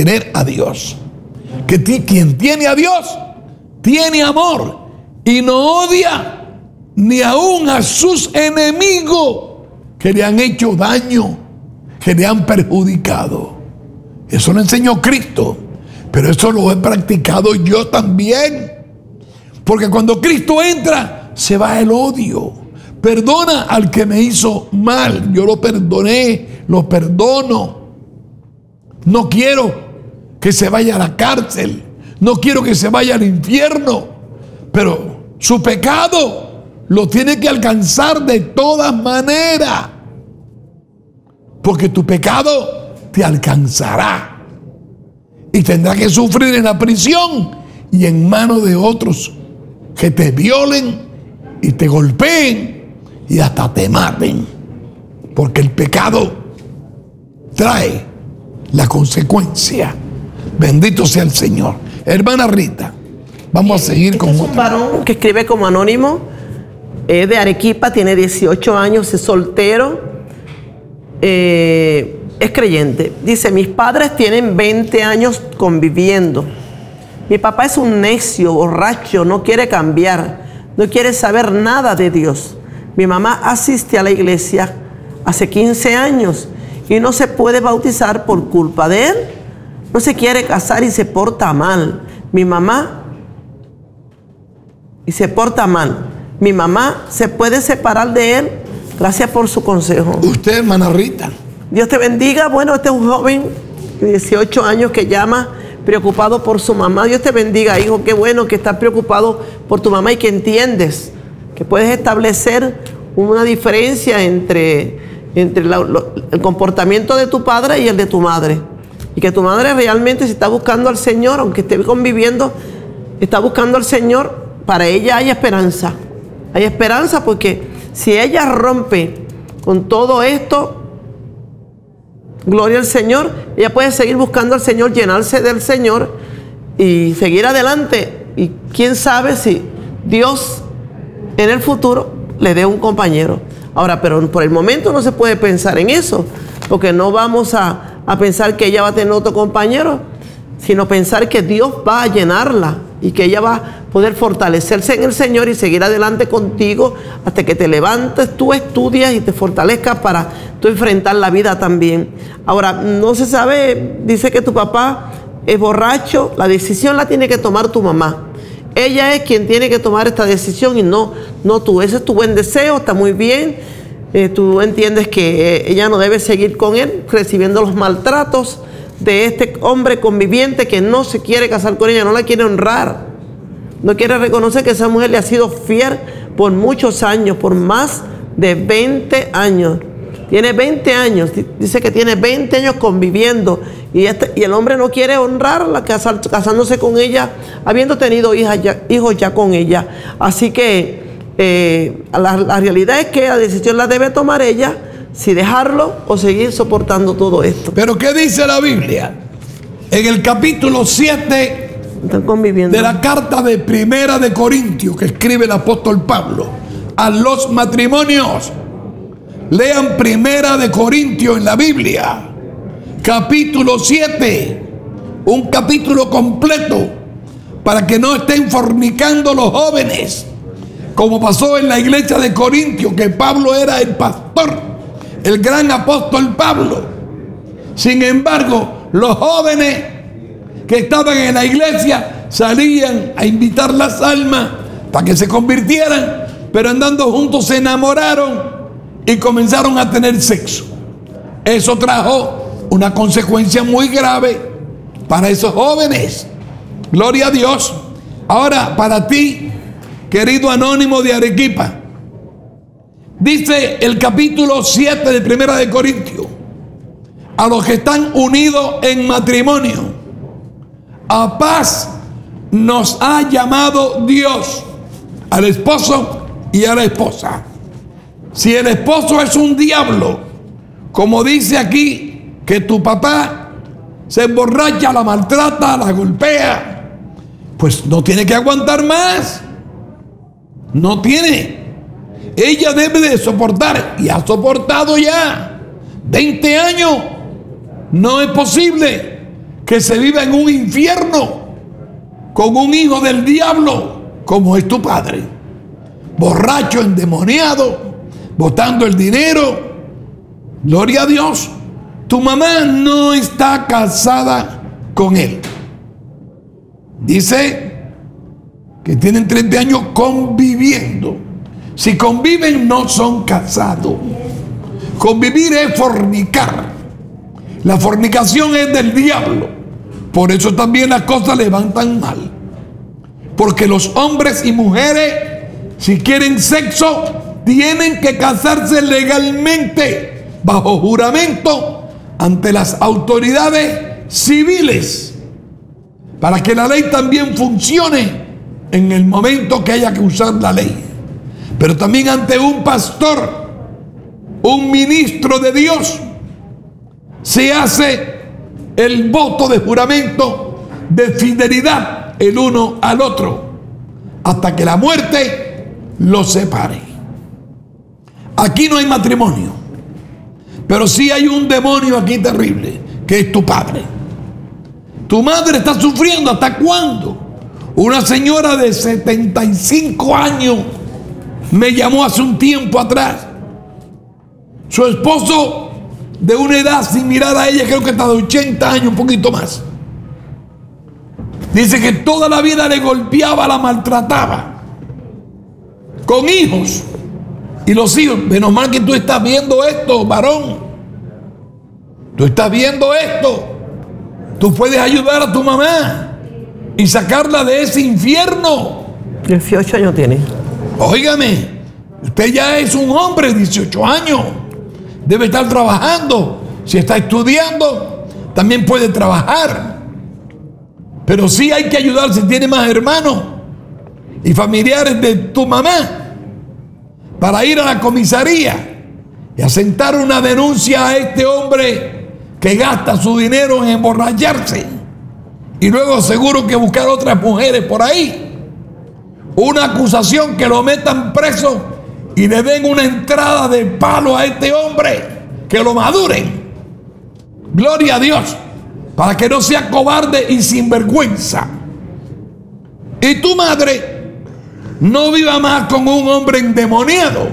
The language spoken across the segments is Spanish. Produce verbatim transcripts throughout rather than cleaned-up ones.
tener a Dios. Que ti, quien tiene a Dios, tiene amor y no odia ni aún a sus enemigos que le han hecho daño, que le han perjudicado. Eso lo enseñó Cristo, pero eso lo he practicado yo también. Porque cuando Cristo entra, se va el odio. Perdona al que me hizo mal. Yo lo perdoné, lo perdono. No quiero que se vaya a la cárcel. No quiero que se vaya al infierno. Pero su pecado lo tiene que alcanzar de todas maneras. Porque tu pecado te alcanzará. Y tendrás que sufrir en la prisión y en manos de otros que te violen y te golpeen y hasta te maten. Porque el pecado trae la consecuencia. Bendito sea el Señor. Hermana Rita, vamos a seguir con otro. Es un varón que escribe como anónimo, es de Arequipa, tiene dieciocho años, es soltero, eh, es creyente. Dice: mis padres tienen veinte años conviviendo. Mi papá es un necio, borracho, no quiere cambiar, no quiere saber nada de Dios. Mi mamá asiste a la iglesia hace quince años y no se puede bautizar por culpa de él. No se quiere casar y se porta mal. Mi mamá y se porta mal. Mi mamá se puede separar de él. Gracias por su consejo. Usted, hermana Rita. Dios te bendiga. Bueno, este es un joven de dieciocho años que llama preocupado por su mamá. Dios te bendiga, hijo. Qué bueno que estás preocupado por tu mamá y que entiendes que puedes establecer una diferencia entre, entre la, lo, el comportamiento de tu padre y el de tu madre. Y que tu madre realmente, si está buscando al Señor, aunque esté conviviendo, está buscando al Señor, para ella hay esperanza. Hay esperanza porque si ella rompe con todo esto, gloria al Señor, ella puede seguir buscando al Señor, llenarse del Señor y seguir adelante. Y quién sabe si Dios en el futuro le dé un compañero. Ahora, pero por el momento no se puede pensar en eso, porque no vamos a, a pensar que ella va a tener otro compañero, sino pensar que Dios va a llenarla y que ella va a poder fortalecerse en el Señor y seguir adelante contigo hasta que te levantes, tú estudias y te fortalezcas para tú enfrentar la vida también. Ahora, no se sabe, dice que tu papá es borracho, la decisión la tiene que tomar tu mamá. Ella es quien tiene que tomar esta decisión y no, no tú. Ese es tu buen deseo, está muy bien. Eh, tú entiendes que eh, ella no debe seguir con él, recibiendo los maltratos de este hombre conviviente que no se quiere casar con ella, no la quiere honrar. No quiere reconocer que esa mujer le ha sido fiel por muchos años, por más de veinte años. Tiene veinte años, dice que tiene veinte años conviviendo y, este, y el hombre no quiere honrarla, casar, casándose con ella, habiendo tenido hijas ya, hijos ya con ella. Así que eh, la, la realidad es que la decisión la debe tomar ella, si dejarlo o seguir soportando todo esto. Pero ¿qué dice la Biblia? En el capítulo siete de la carta de Primera de Corintios que escribe el apóstol Pablo a los matrimonios. Lean Primera de Corintios en la Biblia, capítulo siete, un capítulo completo, para que no estén fornicando los jóvenes, como pasó en la iglesia de Corintios, que Pablo era el pastor, el gran apóstol Pablo. Sin embargo, los jóvenes que estaban en la iglesia salían a invitar las almas para que se convirtieran, pero andando juntos se enamoraron y comenzaron a tener sexo. Eso trajo una consecuencia muy grave para esos jóvenes. Gloria a Dios. Ahora, para ti, querido anónimo de Arequipa, dice el capítulo siete de Primera de Corintios: a los que están unidos en matrimonio, a paz nos ha llamado Dios, al esposo y a la esposa. Si el esposo es un diablo, como dice aquí, que tu papá se emborracha, la maltrata, la golpea, pues no tiene que aguantar más. No tiene. Ella debe de soportar, y ha soportado ya veinte años. No es posible que se viva en un infierno con un hijo del diablo como es tu padre, borracho, endemoniado, botando el dinero. Gloria a Dios, tu mamá no está casada con él. Dice que tienen treinta años conviviendo. Si conviven, no son casados. Convivir es fornicar. La fornicación es del diablo. Por eso también las cosas levantan mal. Porque los hombres y mujeres, si quieren sexo, tienen que casarse legalmente, bajo juramento, ante las autoridades civiles, para que la ley también funcione en el momento que haya que usar la ley. Pero también ante un pastor, un ministro de Dios, se hace el voto de juramento de fidelidad el uno al otro, hasta que la muerte los separe. Aquí no hay matrimonio, pero sí hay un demonio aquí terrible, que es tu padre. Tu madre está sufriendo. ¿Hasta cuándo? Una señora de setenta y cinco años me llamó hace un tiempo atrás. Su esposo, de una edad similar a ella, creo que hasta de ochenta años, un poquito más, dice que toda la vida le golpeaba, la maltrataba, con hijos. Y los hijos, menos mal que tú estás viendo esto, varón. Tú estás viendo esto. Tú puedes ayudar a tu mamá y sacarla de ese infierno. dieciocho años tiene. Óigame, usted ya es un hombre, dieciocho años. Debe estar trabajando. Si está estudiando, también puede trabajar. Pero sí hay que ayudar si tiene más hermanos y familiares de tu mamá, para ir a la comisaría y asentar una denuncia a este hombre que gasta su dinero en emborracharse y luego seguro que buscar otras mujeres por ahí. Una acusación, que lo metan preso y le den una entrada de palo a este hombre, que lo maduren. Gloria a Dios, para que no sea cobarde y sinvergüenza. Y tu madre no viva más con un hombre endemoniado,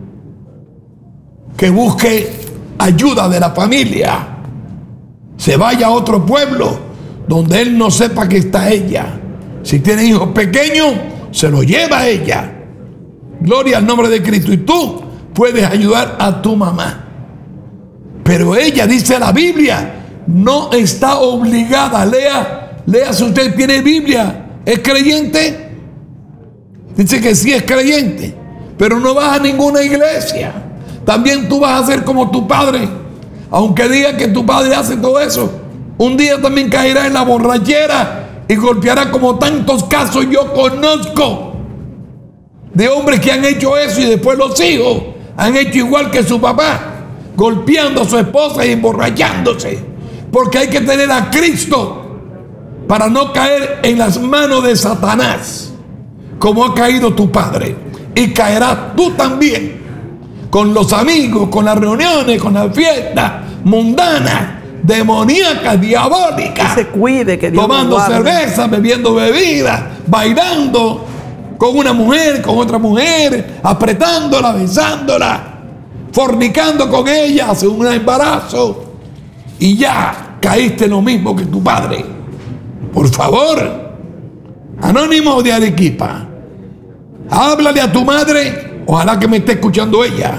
que busque ayuda de la familia, se vaya a otro pueblo donde él no sepa que está ella. Si tiene hijos pequeños, se los lleva a ella. Gloria al nombre de Cristo. Y tú puedes ayudar a tu mamá. Pero ella, dice la Biblia, no está obligada. Lea, lea si usted tiene Biblia. ¿Es creyente? Dice que sí es creyente, pero no vas a ninguna iglesia. También tú vas a ser como tu padre. Aunque diga que tu padre hace todo eso, un día también caerá en la borrachera y golpeará, como tantos casos yo conozco de hombres que han hecho eso, y después los hijos han hecho igual que su papá, golpeando a su esposa y emborrachándose. Porque hay que tener a Cristo para no caer en las manos de Satanás, como ha caído tu padre. Y caerás tú también, con los amigos, con las reuniones, con las fiestas mundanas, demoníacas, diabólicas. Que se cuide, que Dios tomando cerveza, bebiendo bebidas, bailando con una mujer, con otra mujer, apretándola, besándola, fornicando con ella, hace un embarazo, y ya caíste en lo mismo que tu padre. Por favor, Anónimo de Arequipa, háblale a tu madre, ojalá que me esté escuchando ella.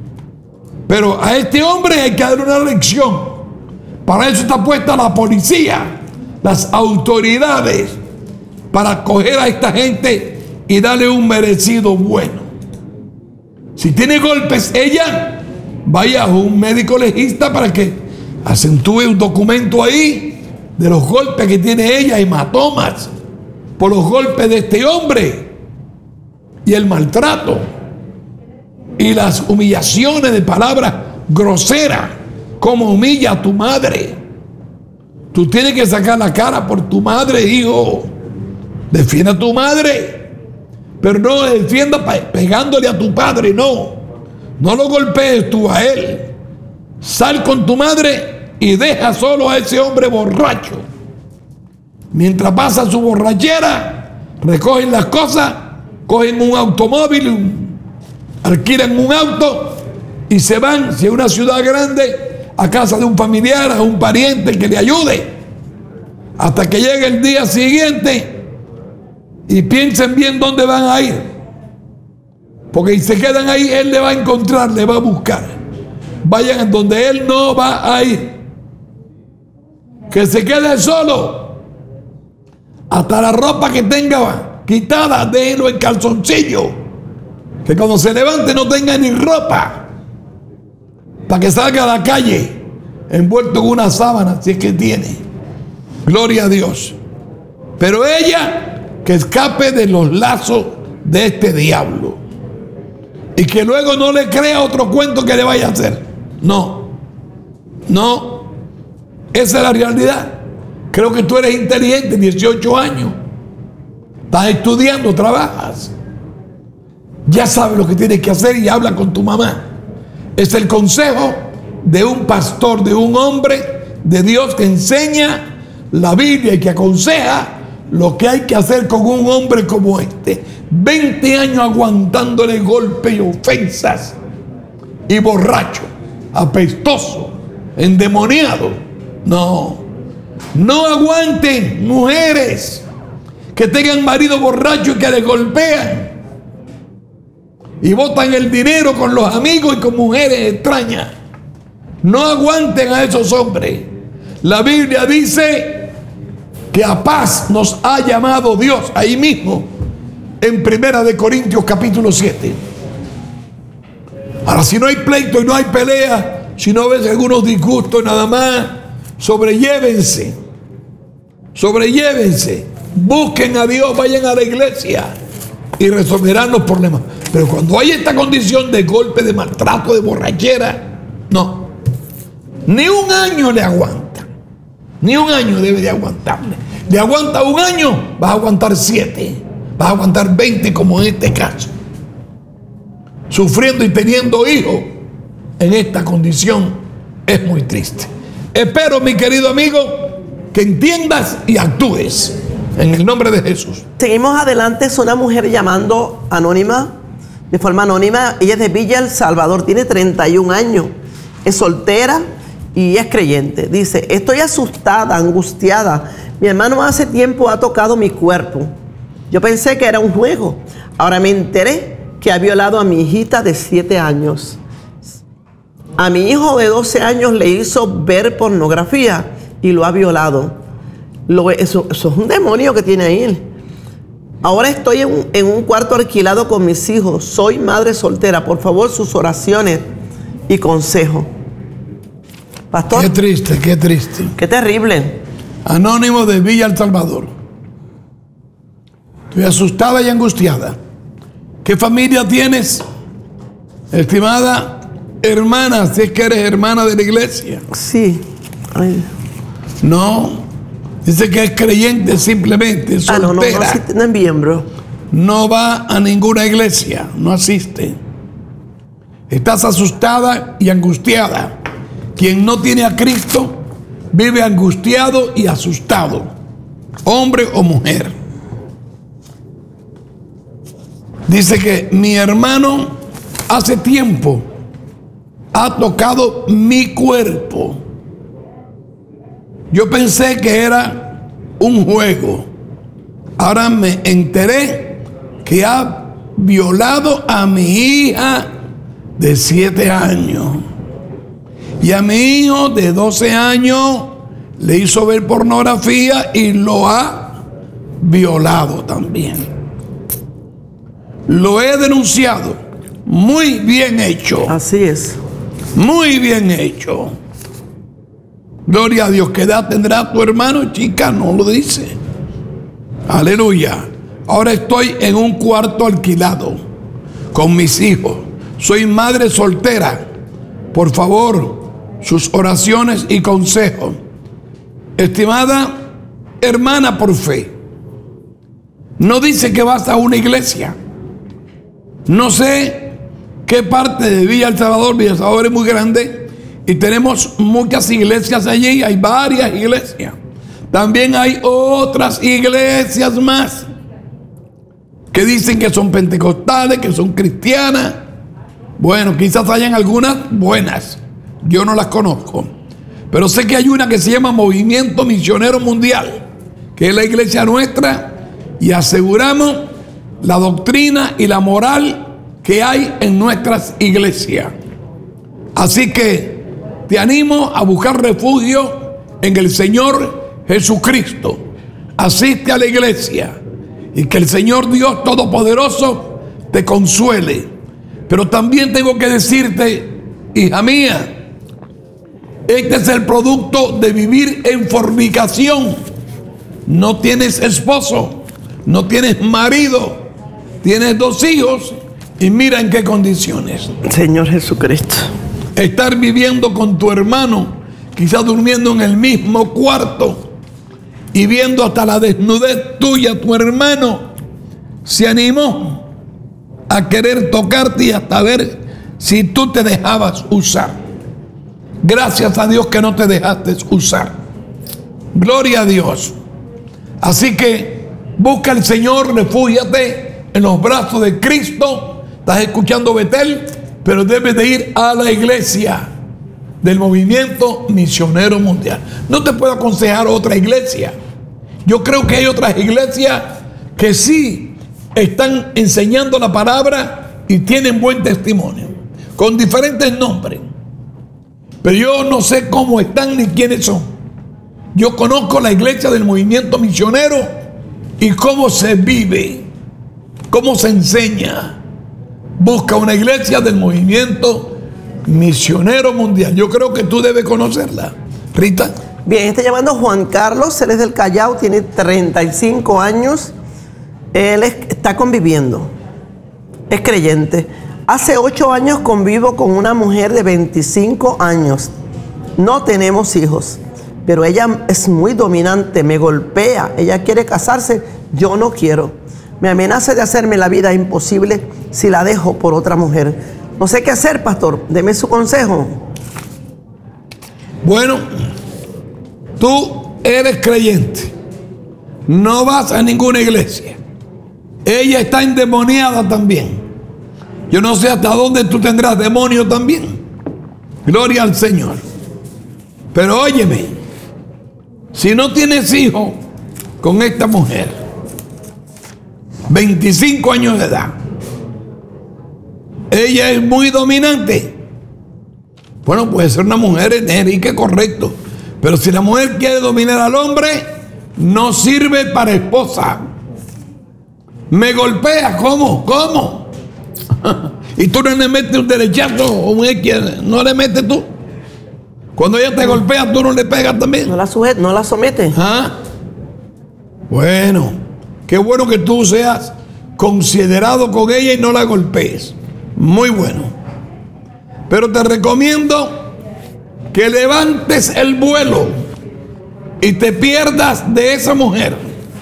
Pero a este hombre hay que darle una lección. Para eso está puesta la policía, las autoridades, para coger a esta gente y darle un merecido bueno. Si tiene golpes ella, vaya a un médico legista para que acentúe un documento ahí de los golpes que tiene ella, hematomas, por los golpes de este hombre, y el maltrato y las humillaciones de palabras groseras, como humilla a tu madre. Tú tienes que sacar la cara por tu madre, hijo. Defienda a tu madre, pero no defienda pegándole a tu padre, no. No lo golpees tú a él. Sal con tu madre y deja solo a ese hombre borracho Mientras pasa su borrachera, recogen las cosas, cogen un automóvil, un, alquilan un auto y se van, si es una ciudad grande, a casa de un familiar, a un pariente que le ayude, hasta que llegue el día siguiente y piensen bien dónde van a ir, porque si se quedan ahí, él le va a encontrar, le va a buscar. Vayan donde él no va a ir, que se quede solo. Hasta la ropa que tenga quitada, déjenlo en calzoncillo. Que cuando se levante no tenga ni ropa. Para que salga a la calle envuelto en una sábana, si es que tiene. Gloria a Dios. Pero ella, que escape de los lazos de este diablo. Y que luego no le crea otro cuento que le vaya a hacer. No. No. Esa es la realidad. Creo que tú eres inteligente, dieciocho años. Estás estudiando, trabajas. Ya sabes lo que tienes que hacer y habla con tu mamá. Es el consejo de un pastor, de un hombre de Dios que enseña la Biblia y que aconseja lo que hay que hacer con un hombre como este. veinte años aguantándole golpes y ofensas. Y borracho, apestoso, endemoniado. No. No aguanten, mujeres que tengan marido borracho y que les golpean y botan el dinero con los amigos y con mujeres extrañas. No aguanten a esos hombres. La Biblia dice que a paz nos ha llamado Dios, ahí mismo en Primera de Corintios capítulo siete. Ahora, si no hay pleito y no hay pelea, si no ves algunos disgustos nada más, sobrellévense, sobrellévense, busquen a Dios, vayan a la iglesia y resolverán los problemas. Pero cuando hay esta condición de golpe, de maltrato, de borrachera, no, ni un año le aguanta, ni un año debe de aguantarle. Le aguanta un año, vas a aguantar siete, vas a aguantar veinte como en este caso, sufriendo y teniendo hijos en esta condición. Es muy triste. Espero, mi querido amigo, que entiendas y actúes en el nombre de Jesús. Seguimos adelante. Es una mujer llamando anónima, de forma anónima. Ella es de Villa El Salvador, tiene treinta y un años, es soltera y es creyente. Dice: estoy asustada, angustiada. Mi hermano hace tiempo ha tocado mi cuerpo. Yo pensé que era un juego. Ahora me enteré que ha violado a mi hijita de siete años. A mi hijo de doce años le hizo ver pornografía y lo ha violado. Lo, eso, eso es un demonio que tiene ahí. Ahora estoy en un, en un cuarto alquilado con mis hijos. Soy madre soltera. Por favor, sus oraciones y consejo. Pastor. Qué triste, qué triste. Qué terrible. Anónimo de Villa El Salvador. Estoy asustada y angustiada. ¿Qué familia tienes, estimada hermana, si es que eres hermana de la iglesia? Sí. Ay. No, dice que es creyente simplemente, es soltera. Ah, no, no, no, asiste, no es miembro. No va a ninguna iglesia, no asiste. Estás asustada y angustiada. Quien no tiene a Cristo vive angustiado y asustado, hombre o mujer. Dice que mi hermano hace tiempo ha tocado mi cuerpo. Yo pensé que era un juego. Ahora me enteré que ha violado a mi hija de siete años. Y a mi hijo de doce años le hizo ver pornografía y lo ha violado también. Lo he denunciado. Muy bien hecho. Así es. Muy bien hecho. Gloria a Dios. ¿Qué edad tendrá tu hermano, chica? No lo dice. Aleluya. Ahora estoy en un cuarto alquilado con mis hijos. Soy madre soltera. Por favor, sus oraciones y consejos. Estimada hermana por fe, no dice que vas a una iglesia. No sé qué parte de Villa El Salvador. Villa El Salvador es muy grande y tenemos muchas iglesias allí, hay varias iglesias. También hay otras iglesias más que dicen que son pentecostales, que son cristianas. Bueno, quizás hayan algunas buenas, yo no las conozco, pero sé que hay una que se llama Movimiento Misionero Mundial, que es la iglesia nuestra, y aseguramos la doctrina y la moral que hay en nuestras iglesias. Así que te animo a buscar refugio en el Señor Jesucristo. Asiste a la iglesia y que el Señor Dios Todopoderoso te consuele. Pero también tengo que decirte, hija mía, este es el producto de vivir en fornicación. No tienes esposo, no tienes marido, tienes dos hijos y mira en qué condiciones. Señor Jesucristo. Estar viviendo con tu hermano, quizás durmiendo en el mismo cuarto y viendo hasta la desnudez tuya. Tu hermano se animó a querer tocarte y hasta ver si tú te dejabas usar. Gracias a Dios que no te dejaste usar. Gloria a Dios. Así que busca al Señor, refúgiate en los brazos de Cristo. Estás escuchando Betel, pero debes de ir a la iglesia del Movimiento Misionero Mundial. No te puedo aconsejar otra iglesia. Yo creo que hay otras iglesias que sí están enseñando la palabra y tienen buen testimonio, con diferentes nombres. Pero yo no sé cómo están ni quiénes son. Yo conozco la iglesia del Movimiento Misionero y cómo se vive, cómo se enseña. Busca una iglesia del Movimiento Misionero Mundial. Yo creo que tú debes conocerla. Rita. Bien, está llamando Juan Carlos, él es del Callao, tiene treinta y cinco años. Él es, está conviviendo, es creyente. Hace ocho años convivo con una mujer de veinticinco años. No tenemos hijos, pero ella es muy dominante, me golpea. Ella quiere casarse, yo no quiero. Me amenaza de hacerme la vida imposible si la dejo por otra mujer. No sé qué hacer, pastor. Deme su consejo. Bueno, tú eres creyente. No vas a ninguna iglesia. Ella está endemoniada también. Yo no sé hasta dónde tú tendrás demonio también. Gloria al Señor. Pero óyeme, si no tienes hijo con esta mujer, veinticinco años de edad, ella es muy dominante. Bueno, puede ser una mujer enérgica, correcto. Pero si la mujer quiere dominar al hombre, no sirve para esposa. Me golpea, ¿cómo? ¿Cómo? Y tú no le metes un derechazo o un X, no le metes tú. Cuando ella te golpea, tú no le pegas también. No la sujetas, no la sometes. ¿Ah? Bueno, qué bueno que tú seas considerado con ella y no la golpees. Muy bueno. Pero te recomiendo que levantes el vuelo y te pierdas de esa mujer.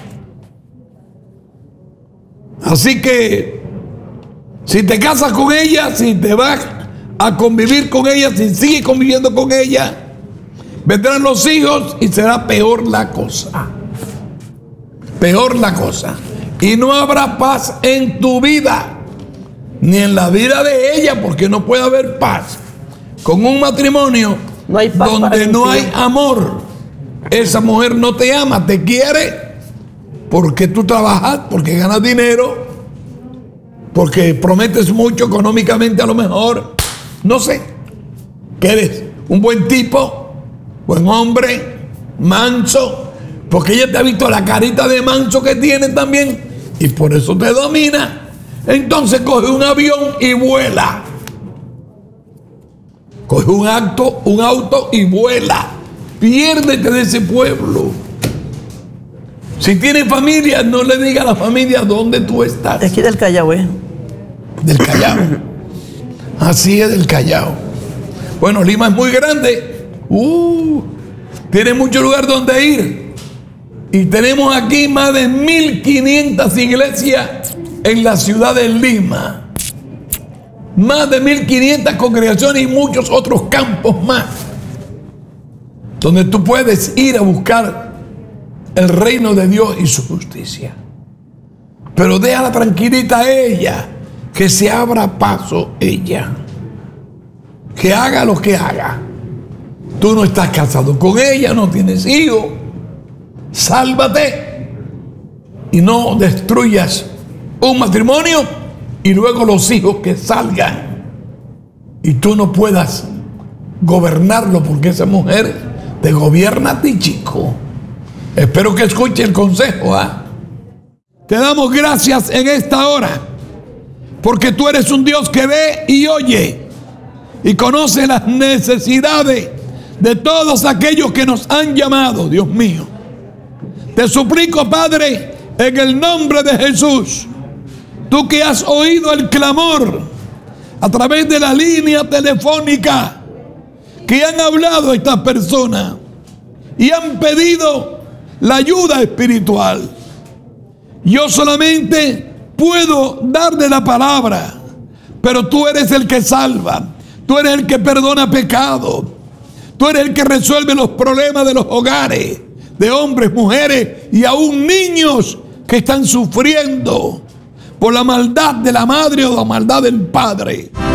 Así que si te casas con ella, si te vas a convivir con ella, si sigues conviviendo con ella, vendrán los hijos y será peor la cosa. Peor la cosa. Y no habrá paz en tu vida, ni en la vida de ella, porque no puede haber paz con un matrimonio no hay paz donde no hay amor. Esa mujer no te ama, te quiere porque tú trabajas, porque ganas dinero, porque prometes mucho económicamente, a lo mejor, no sé, que eres un buen tipo, buen hombre, manso, porque ella te ha visto la carita de manso que tiene también y por eso te domina. Entonces coge un avión y vuela. Coge un auto, un auto y vuela. Piérdete de ese pueblo. Si tienes familia, no le digas a la familia dónde tú estás. Aquí del Callao, ¿eh? Del Callao. Así es, del Callao. Bueno, Lima es muy grande. Uh, tiene mucho lugar donde ir. Y tenemos aquí más de mil quinientas iglesias en la ciudad de Lima. Más de mil quinientas congregaciones y muchos otros campos más, donde tú puedes ir a buscar el reino de Dios y su justicia. Pero déjala tranquilita a ella, que se abra paso ella, que haga lo que haga. Tú no estás casado con ella, no tienes hijos. Sálvate y no destruyas un matrimonio y luego los hijos que salgan y tú no puedas gobernarlo, porque esa mujer te gobierna a ti, chico. Espero que escuche el consejo, ¿eh? Te damos gracias en esta hora, porque tú eres un Dios que ve y oye y conoce las necesidades de todos aquellos que nos han llamado, Dios mío. Te suplico, Padre, en el nombre de Jesús, tú que has oído el clamor a través de la línea telefónica que han hablado estas personas y han pedido la ayuda espiritual. Yo solamente puedo darle la palabra, pero tú eres el que salva, tú eres el que perdona pecado, tú eres el que resuelve los problemas de los hogares, de hombres, mujeres y aún niños que están sufriendo por la maldad de la madre o la maldad del padre.